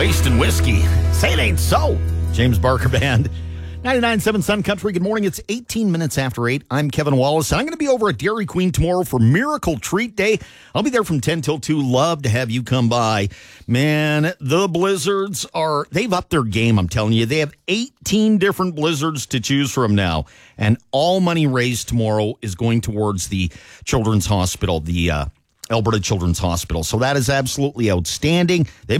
wasting whiskey. Say it ain't so. James Barker Band. 99.7 Sun Country. Good morning. It's 18 minutes after 8. I'm Kevin Wallace. I'm going to be over at Dairy Queen tomorrow for Miracle Treat Day. I'll be there from 10 till 2. Love to have you come by. Man, the blizzards they've upped their game, I'm telling you. They have 18 different blizzards to choose from now. And all money raised tomorrow is going towards the Children's Hospital, the Alberta Children's Hospital. So that is absolutely outstanding. They've